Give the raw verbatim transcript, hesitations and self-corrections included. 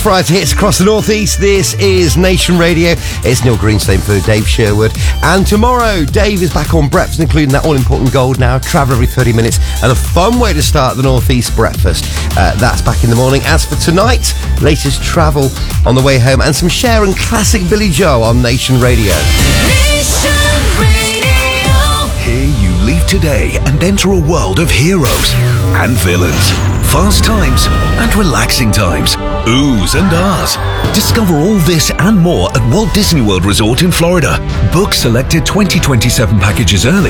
Friday hits across the northeast. This is Nation Radio. It's Neil Greenstone for Dave Sherwood. And tomorrow, Dave is back on breakfast, including that all-important Gold Now, travel every thirty minutes, and a fun way to start the northeast breakfast. Uh, that's back in the morning. As for tonight, latest travel on the way home, and some Cher and classic Billy Joe on Nation Radio. Nation Radio. Here you leave today and enter a world of heroes and villains, fast times and relaxing times, oohs and ahs. Discover all this and more at Walt Disney World Resort in Florida. Book selected twenty twenty-seven packages early